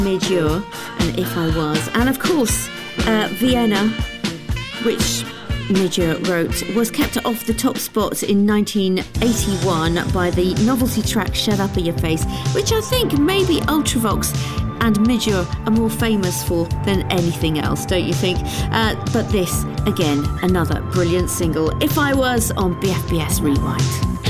Midure and If I Was. And of course, Vienna, which Midure wrote, was kept off the top spot in 1981 by the novelty track Shut Up in Your Face, which I think maybe Ultravox and Midure are more famous for than anything else, don't you think? But this, again, another brilliant single, If I Was, on BFBS Rewind.